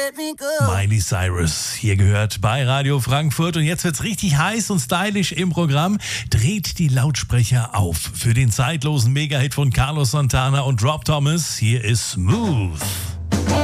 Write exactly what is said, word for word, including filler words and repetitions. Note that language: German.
Miley Cyrus, hier gehört bei Radio Frankfurt. Und jetzt wird's richtig heiß und stylisch im Programm. Dreht die Lautsprecher auf für den zeitlosen Mega-Hit von Carlos Santana und Rob Thomas. Hier ist Smooth.